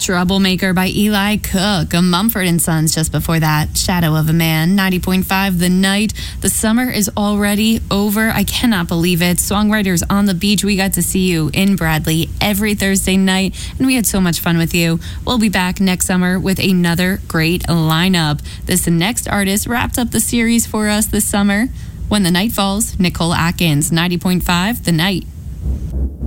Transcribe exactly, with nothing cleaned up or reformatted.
Troublemaker by Eli Cook. A Mumford and Sons just before that. Shadow of a Man. ninety point five The Night. The summer is already over. I cannot believe it. Songwriters on the Beach. We got to see you in Bradley every Thursday night, and we had so much fun with you. We'll be back next summer with another great lineup. This next artist wrapped up the series for us this summer. When the Night Falls, Nicole Atkins. ninety point five The Night.